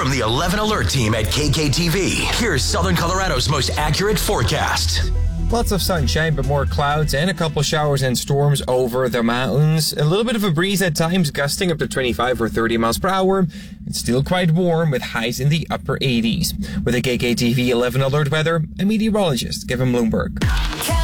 From the 11 Alert team at KKTV, here's Southern Colorado's most accurate forecast. Lots of sunshine, but more clouds and a couple showers and storms over the mountains. A little bit of a breeze at times, gusting up to 25 or 30 miles per hour. It's still quite warm with highs in the upper 80s. With the KKTV 11 Alert weather, I'm meteorologist Kevin Bloomberg.